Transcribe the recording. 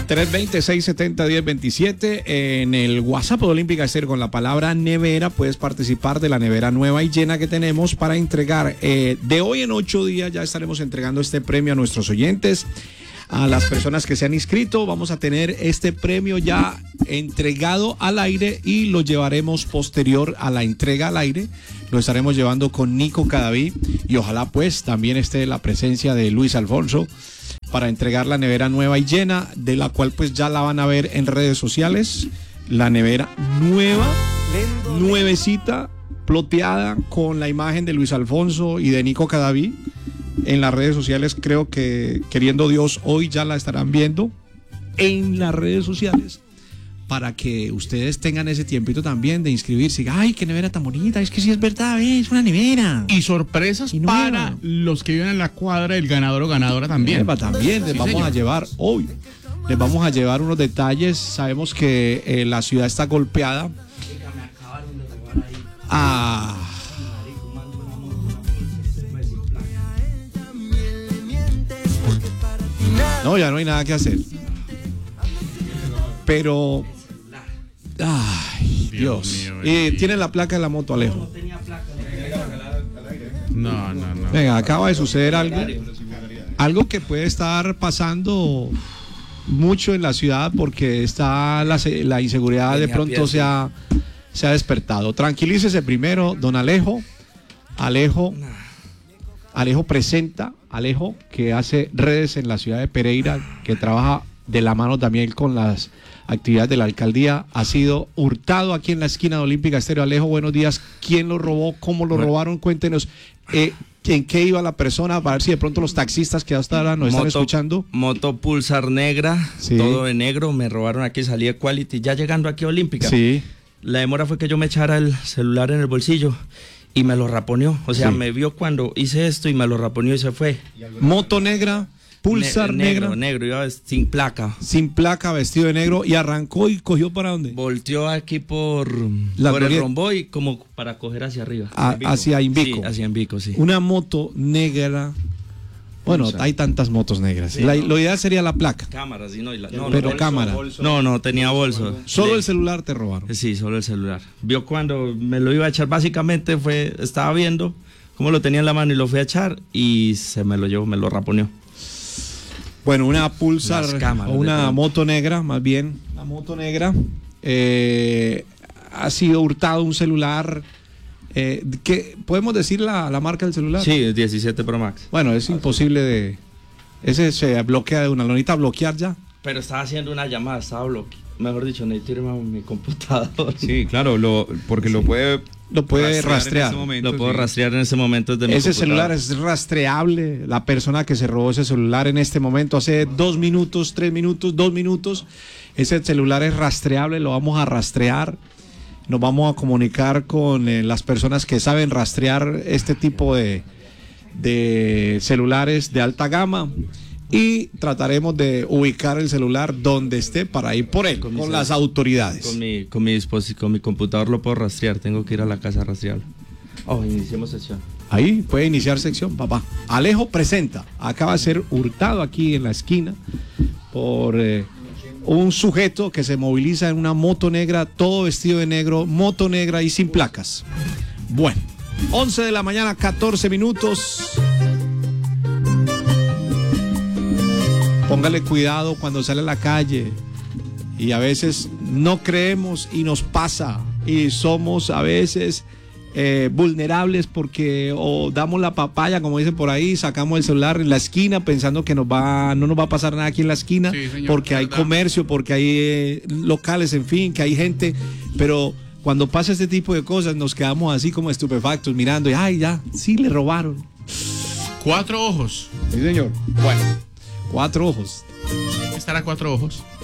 320-670-1027. En el WhatsApp de Olímpica Estéreo con la palabra nevera puedes participar de la nevera nueva y llena que tenemos para entregar. De hoy en 8 días ya estaremos entregando este premio a nuestros oyentes. A las personas que se han inscrito, vamos a tener este premio ya entregado al aire y lo llevaremos posterior a la entrega al aire. Lo estaremos llevando con Nico Cadaví y ojalá pues también esté la presencia de Luis Alfonso para entregar la nevera nueva y llena, de la cual pues ya la van a ver en redes sociales. La nevera nueva, nuevecita, ploteada con la imagen de Luis Alfonso y de Nico Cadaví. En las redes sociales, creo que queriendo Dios, hoy ya la estarán viendo en las redes sociales para que ustedes tengan ese tiempito también de inscribirse. Ay, qué nevera tan bonita, es que sí es verdad, es una nevera. Y sorpresas para los que viven en la cuadra, el ganador o ganadora también. También les vamos a llevar hoy, les vamos a llevar unos detalles. Sabemos que la ciudad está golpeada. No, ya no hay nada que hacer. Pero, ay, Dios. ¿Tiene la placa de la moto, Alejo? No. Venga, acaba de suceder algo que puede estar pasando mucho en la ciudad porque está la inseguridad de pronto se ha despertado. Tranquilícese primero, don Alejo. Alejo presenta, Alejo, que hace redes en la ciudad de Pereira, que trabaja de la mano también con las actividades de la alcaldía, ha sido hurtado aquí en la esquina de Olímpica Estéreo. Alejo, buenos días. ¿Quién lo robó? ¿Cómo lo robaron? Cuéntenos en qué iba la persona, para ver si de pronto los taxistas que hasta ahora nos están escuchando. Moto Pulsar negra, sí. Todo de negro, me robaron aquí, salí de Quality, ya llegando aquí a Olímpica. Sí. La demora fue que yo me echara el celular en el bolsillo y me lo raponeó, o sea, sí. Me vio cuando hice esto y me lo raponeó y se fue. Moto negra, Pulsar negra. Negro, iba sin placa. Sin placa, vestido de negro, y arrancó y cogió ¿para dónde? Volteó aquí por el Romboy, como para coger hacia arriba. Hacia Invico. Sí, hacia Invico, sí. Una moto negra. Bueno, Pulsar. Hay tantas motos negras. Sí, lo ideal sería la placa. Cámara, sí, no. Pero cámara. No, tenía bolso. Solo el celular te robaron. Sí, solo el celular. Vio cuando me lo iba a echar, básicamente estaba viendo cómo lo tenía en la mano y lo fui a echar y se me lo llevó, me lo raponeó. Bueno, una Pulsar o una moto negra, más bien, la moto negra, ha sido hurtado un celular. ¿Podemos decir la marca del celular? Sí, el 17 Pro Max. Bueno, es imposible ese se bloquea de una. ¿Lo necesita bloquear ya? Pero estaba haciendo una llamada, estaba bloqueado. Mejor dicho, necesito irme a mi computador. Sí, claro, porque lo puede rastrear. Lo puedo rastrear en ese momento desde mi computador. Ese celular es rastreable. La persona que se robó ese celular en este momento, hace 2 minutos, 3 minutos, 2 minutos, ese celular es rastreable, lo vamos a rastrear. Nos vamos a comunicar con las personas que saben rastrear este tipo de celulares de alta gama y trataremos de ubicar el celular donde esté para ir por él, con las autoridades. Con mi computador lo puedo rastrear, tengo que ir a la casa a rastrearlo. Iniciemos sección. Ahí puede iniciar sección, papá. Alejo presenta, acaba de ser hurtado aquí en la esquina por un sujeto que se moviliza en una moto negra, todo vestido de negro, moto negra y sin placas. Bueno, 11 de la mañana, 14 minutos. Póngale cuidado cuando sale a la calle. Y a veces no creemos y nos pasa. Y somos a veces vulnerables porque damos la papaya, como dicen por ahí, sacamos el celular en la esquina pensando que no nos va a pasar nada aquí en la esquina, sí, señor, porque hay comercio, porque hay locales, en fin, que hay gente, pero cuando pasa este tipo de cosas nos quedamos así como estupefactos mirando y ya, sí le robaron. 4 ojos. Sí, señor. Bueno, 4 ojos. ¿Estará 4 ojos?